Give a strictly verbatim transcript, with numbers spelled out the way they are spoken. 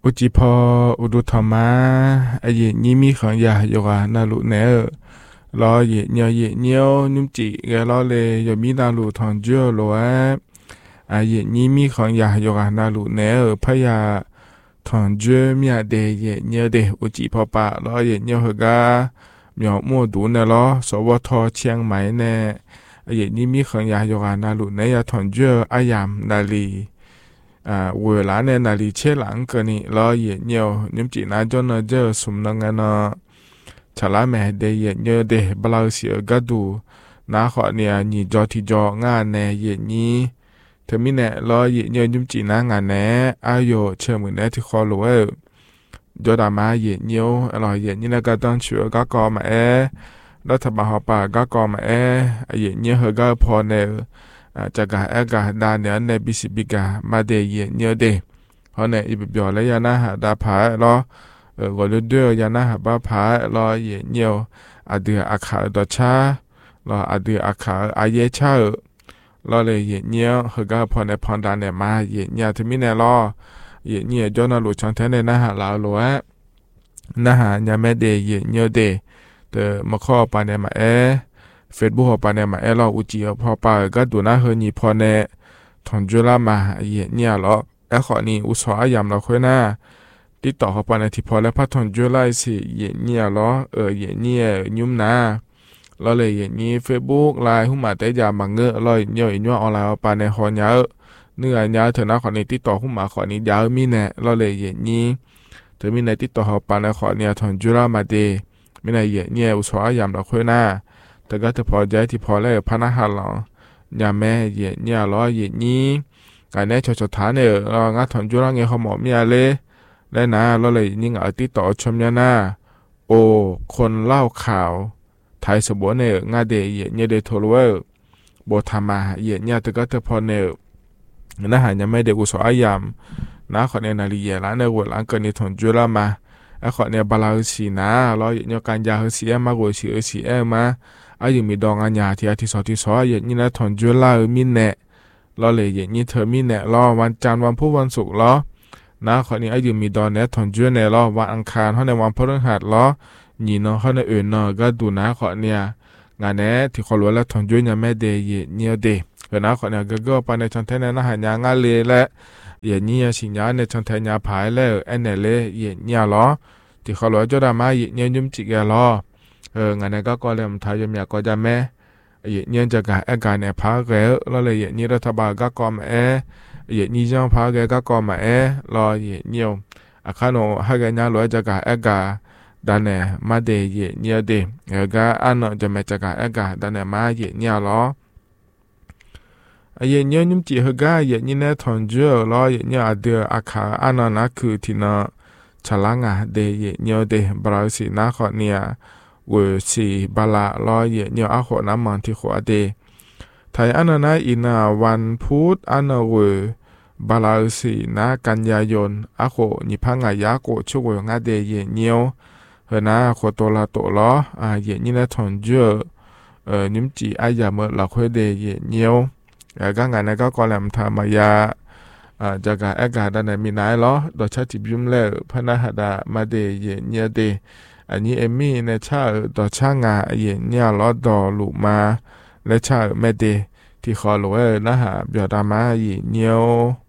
อุจิพออุดุธรรมาไอเยนี่มีขังยาโยกานาลุเนอรอเยเนียวเยเนียวนุ่มจีแกรอเลยยมีนาลุทองเจ้าโลเอไอเยนี่มีขังยาโยกานาลุเนอพยาทองเจ้ามีเดเยเนียวเดอุจิพอปะรอเยเนียวฮกาเหมียวมัวดูเนลอสวทเชียงใหม่เนไอเยนี่มีขังยาโยกานาลุเนยาทองเจ้าอายามนาลีอ่าเวลาเนี่ยนาฬิเชหลังก็นี่รอเย็นเยียวนิมจีน่าจนเนเจอสมนังกันเนาะฉลาแม่เดเย็นเยียวเดบลาเสียกัดูน้าขอเนี่ยนี่จอที่จองานแน่เย็นนี้เธอมีแน่รอเย็นเยียวนิมจีน่างานแน่อายุเชื่อมือแน่ที่คอรู้เออจอดามาเย็นเยียวรอเย็นนี้นะก็ต้องช่วยก็กอมาเอรัฐบาลปาก็กอมาเอเย็นเยียวเฮก็พอเนอจากการเอกาดานเนี่ยในบิสิบิกามาเดียเนียเดเพราะเนี่ยอีบิบยอและยานาหาดาผารอเออก็เดือยานาหาบ้าผารอเยเนียวอาเดืออาขาดอชารออาเดืออาขาอาเยชารอเลยเยเนียวเฮก็พอในพรดานเนี่ยมาเยเนียที่มีเนี่ยรอเยเนียจอนาลุชังแทนในนาหาลาวลัวนาหายาแม่เดเยเนียวเดเตอมาข้อปาเนี่ยมาเอเฟซบุ๊กปาเนี่ยมาเอลออุจิพอปาก็ดูน่าเฮนี่พอเนทอนจุลามาเยเนี่ยหรอเอขอนี่อุสอายามเราค่อยหน้าติดต่อเขาปาในที่พอแล้วพัททอนจุลาสิเยเนี่ยหรอเออเยเนี่ยยุ่มนาเราเลยเยนี่เฟซบุ๊กไลน์หุ่มมาแต่ยามังเงอลอยเยอะอีกออนไลน์ปาในหอยาเนื้อยาเถอะนะขอนี่ติดต่อหุ่มมาขอนี่ยาวมีแน่เราเลยเยนี่เธอมีในติดต่อเขาปาในขอเนี่ยทอนจุลามาเดมีในเยเนี่ยอุสอายามเราค่อยหน้าแต่ก็จะพอใจที่พอแล้วพนักงานเราอย่าแม่เย็นเนี่ยร้อยเย็นนี้การแน่ชดชดท้ายเนี่ยเรางัดถอนจุฬาเงี้ยเขาหมอมีอะไรและนะเราเลยยิ่งเอาติดต่อชมยานาโอคนเล่าข่าวไทยสมบูรณ์เนี่ยงาเดียเย็นเนี่ยเดทโทรเวอร์โบธามาเย็นเนี่ยแต่ก็จะพอเนี่ยนะหายังไม่เด็กอุศอายามนะขอเนี่ยนาลีเยล้านในวัวหลังเกินในถอนจุฬามาไอ้ขอเนี่ยบาลาสีนะเราเย็นเนี่ยการยาเสียมากกว่าสีเสียมาอายุมีดองอันยาที่อาทิตย์สองที่สองอย่างนี้นะถอนจุฬามีเนะเราเลยอย่างนี้เธอมีเนะรอวันจันทร์วันพุธวันศุกร์รอนะขอนี้อายุมีดอนเนะถอนจุฬาเนะรอวันอังคารเขาในวันพฤหัสรอนี่เนาะเขาในอื่นเนาะก็ดูนะขอเนี่ยงานเนะที่เขารู้แล้วถอนจุฬาไม่เดย์เนี่ยเดย์เห็นนะขอเนี่ยก็ก็ไปในชั้นเทนนะหายางานเลยและอย่างนี้สิญญาในชั้นเทนยาผายแล้วเอ็นเนเล่อย่างนี้รอที่เขารู้จะได้มาอย่างนี้ยุ่มจิกรอเอองานนี้ก็ก็เริ่มทายมีก็จะแม่เยเนี่ยจะการเอกการเนี่ยพาเกลแล้วเลยเยนี่รัฐบาลก็กอมเอเยนี่จังพาเกลก็กอมเอรอเยเนี่ยอาคารโนให้กันยาลอยจะการเอกการดันเนี่ยมาเดเยเนี่ยเดเอก็อันนั้นจะไม่จะการเอกการดันเนี่ยมาเยเนี่ยรอเยเนี่ยนุ่มจีฮก็เยนี่เนี่ยทอนเจอรอเยเนี่ยเดืออาคารอันนั้นคือที่น่ะฉลางอ่ะเดเยเนี่ยเดบราซิลนะขอเนี่ยเวสีบาลาลอยเยเนียวอาขวน้ำมันที่ขวเดไทยอันนั้นอินาวันพุธอันเวบาลาสีนะกันยายนอาขวนิพังอายาโกช่วยงาเดเยเนียวเฮนะขวตัวละตัวล้ออ่าเยนี่นะทอนเจอเอ่อนิมจีอายาเมื่อหลักเฮเดเยเนียวแล้วก็งานนั้นก็กอแลมทามายาอ่าจากการอากาศด้านในมีนายล้อดอชาติบิมเล่พนาหดามาเดเยเนียเดอันนี้เอมี่ในชาต่อช่างงานเย็นเนี่ยล้อดอลุมาและชาแม่เดที่ขอรู้ว่านะฮะเบียดามาเย็นเนี่ย